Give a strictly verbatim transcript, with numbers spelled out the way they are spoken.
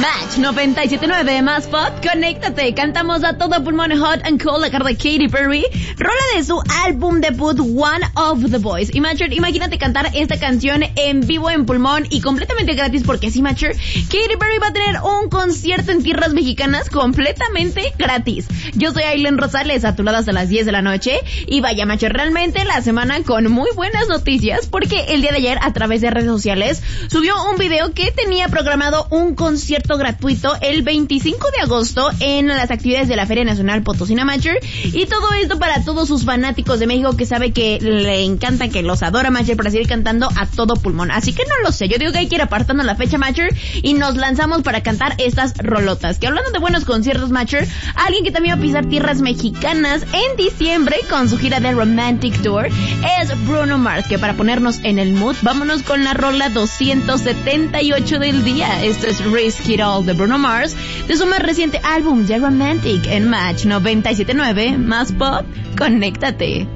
Match noventa y siete punto nueve más pop, conéctate. Cantamos a todo pulmón Hot and Cold, la cara de Katy Perry, rola de su álbum debut One of the Boys. Y Matcher, imagínate cantar esta canción en vivo en pulmón y completamente gratis, porque sí, Matcher, Katy Perry va a tener un concierto en tierras mexicanas completamente gratis. Yo soy Aileen Rosales, a tu lado hasta las diez de la noche. Y vaya, Matcher, realmente la semana con muy buenas noticias, porque el día de ayer a través de redes sociales subió un video que tenía programado un concierto gratuito el veinticinco de agosto en las actividades de la Feria Nacional Potosina, Matcher, y todo esto para todos sus fanáticos de México, que sabe que le encanta, que los adora, Matcher, para seguir cantando a todo pulmón. Así que no lo sé, yo digo que hay que ir apartando la fecha, Matcher, y nos lanzamos para cantar estas rolotas. Que hablando de buenos conciertos, Matcher, alguien que también va a pisar tierras mexicanas en diciembre con su gira de Romantic Tour es Bruno Mars, que para ponernos en el mood, vámonos con la rola doscientos setenta y ocho del día. Esto es Risk It All de Bruno Mars, de su más reciente álbum The Romantic, en Match noventa y siete punto nueve más pop, conéctate.